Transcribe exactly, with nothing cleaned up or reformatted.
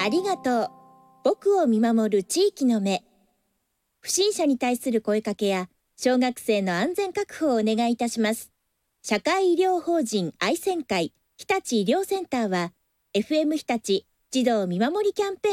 ありがとう。僕を見守る地域の目。不審者に対する声かけや小学生の安全確保をお願いいたします。社会医療法人愛染会日立医療センターは エフエム 日立児童見守りキャンペーン